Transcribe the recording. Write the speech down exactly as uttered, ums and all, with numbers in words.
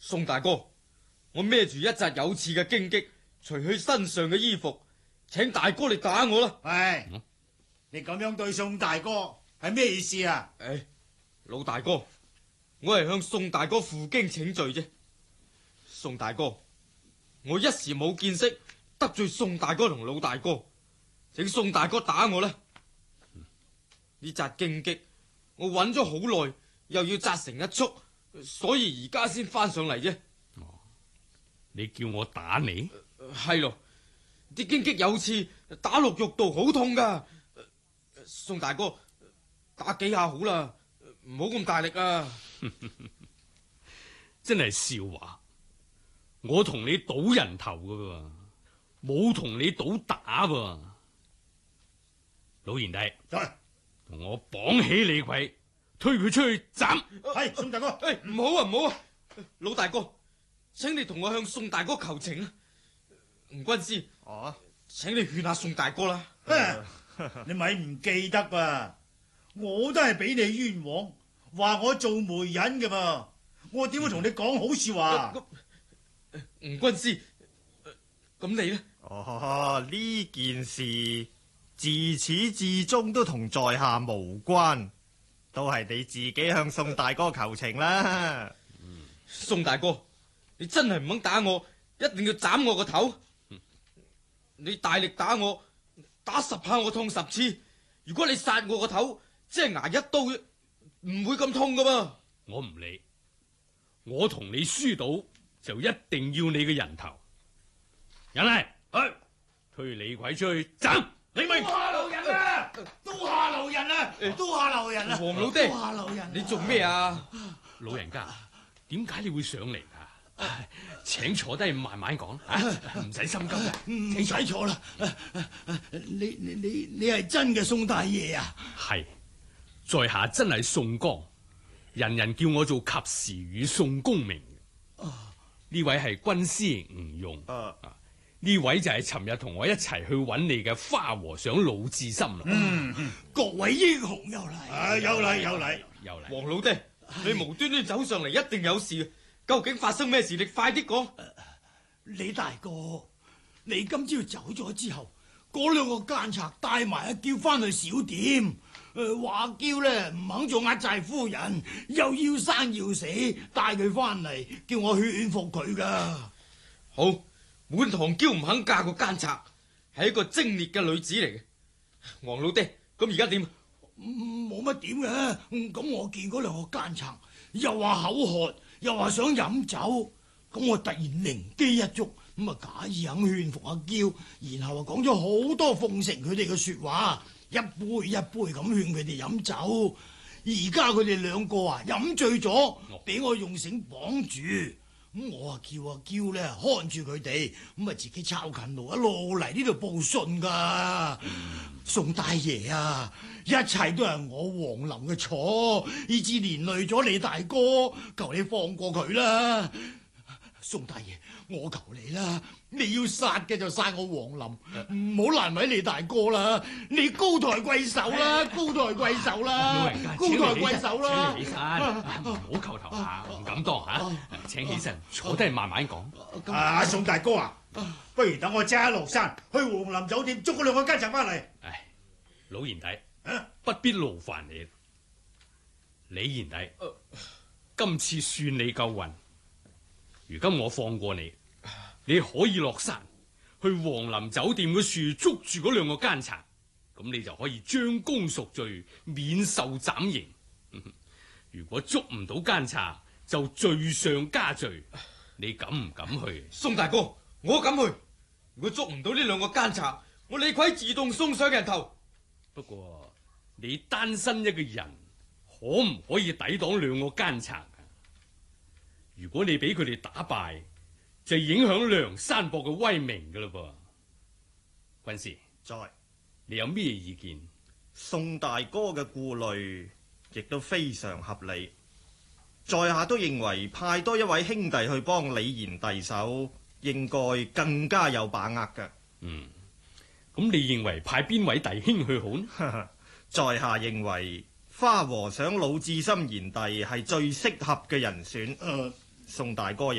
宋大哥，我孭住一紮有刺嘅荊棘，除去身上嘅衣服，請大哥你打我啦！ 喂，嗯、你咁樣對宋大哥係咩意思啊？ 誒、哎，老大哥，我係向宋大哥負荊請罪啫。宋大哥，我一時冇見識，得罪宋大哥同老大哥，請宋大哥打我啦！呢紮荊棘我揾咗好耐，又要紮成一束，所以而家先翻上嚟啫。 哦，你叫我打你？ 係咯、呃，啲荊棘有刺，打落肉度好痛噶、呃。宋大哥，打幾下好啦，唔好咁大力啊！ 真係笑話，我同你賭人頭噶喎，冇同你賭打噃。老賢弟， 在同我綁起李逵，推佢出去斬。 係宋大哥， 誒，唔好啊，唔好啊，老大哥，請你同我向宋大哥求情啊！吳軍師，哦，請你勸下宋大哥啦。 你咪唔記得啊？我都係俾你冤枉，話我做媒人㗎噃，我點會同你講好說話？ 吳軍師，咁你呢？ 哦，呢件事自始至終都同在下無關，都係你自己向宋大哥求情啦。 嗯、宋大哥，你真係唔肯打我，一定要斬我個頭。嗯、你大力打我，打十下我痛十次。如果你殺我個頭，即係挨一刀，唔會咁痛噶噃。 我唔理，我同你輸賭就一定要你嘅人頭。人嚟，去推李逵出去斬。你明？ 刀下留人啊！刀下留人啊！刀下留人啊！ 黃老爹， 刀下留人， 你做咩啊？ 老人家，點解你會上嚟噶？請坐低慢慢講，唔使心急嘅， 唔使坐啦。你你你你係真嘅宋大爺啊？ 係，在下真係宋江，人人叫我做及時雨宋公明。呢位係軍師吳用。啊呢位就係尋日同我一齊去揾你嘅花和尚魯智深啦。 嗯，嗯各位英雄又嚟，啊，有禮有禮又嚟。 黃老爹，你無端端走上嚟，一定有事。究竟發生咩事？你快啲講。 呃。李大哥，你今朝走咗之後，嗰兩個奸賊帶埋阿嬌翻去小店，誒、呃，話嬌咧唔肯做壓寨夫人，又要生要死，帶佢翻嚟，叫我勸服佢噶。 好。滿堂嬌唔肯嫁個奸賊，係一個精烈嘅女子嚟嘅。黃老爹，咁而家點？ 冇乜點嘅，咁我見嗰兩個奸賊又話口渴，又話想飲酒，咁我突然靈機一觸，咁啊假意肯勸服阿嬌，然後啊講咗好多奉承佢哋嘅說話，一杯一杯咁勸佢哋飲酒。而家佢哋兩個啊飲醉咗，俾我用繩綁住。咁我啊叫阿嬌咧看住佢哋，咁啊自己抄近路一路嚟呢度報信噶。嗯、宋大爺啊，一切都係我黃林嘅錯，以致連累咗你大哥，求你放過佢啦。宋大爺，我求你啦，你要殺嘅就殺我黃林，唔好難為你大哥啦。你高抬貴手啦，高抬貴手啦， 老人家， 高抬貴手啦， 請你起身，唔好叩頭下，唔敢當吓，請起身，坐低慢慢講。 啊，宋大哥啊，不如等我即刻落山去黃林酒店捉嗰兩個奸賊翻嚟。 唉，老賢弟，不必勞煩你。李賢弟，今次算你夠運。如今我放過你，你可以落山去黃林酒店嘅樹捉住嗰兩個奸賊，咁你就可以將功贖罪，免受斬刑。如果捉唔到奸賊，就罪上加罪。你敢唔敢去？ 宋大哥，我敢去。如果捉唔到呢兩個奸賊，我李逵自動送上人頭。 不過你單身一個人，可唔可以抵擋兩個奸賊？如果你俾佢哋打敗，就影響梁山泊嘅威名噶啦噃。軍師， 在， 你有咩意見？ 宋大哥嘅顧慮亦都非常合理，在下都認為派多一位兄弟去幫李賢弟手，應該更加有把握嘅。 嗯，咁你認為派邊位弟兄去好呢？ 在下認為花和尚魯智深賢弟係最適合嘅人選。呃、宋大哥